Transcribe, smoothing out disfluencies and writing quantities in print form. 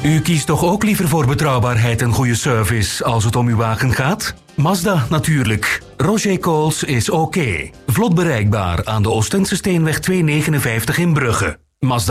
U kiest toch ook liever voor betrouwbaarheid en goede service als het om uw wagen gaat? Mazda natuurlijk. Roger Coles is oké. Vlot bereikbaar aan de Oostense Steenweg 259 in Brugge. Mazda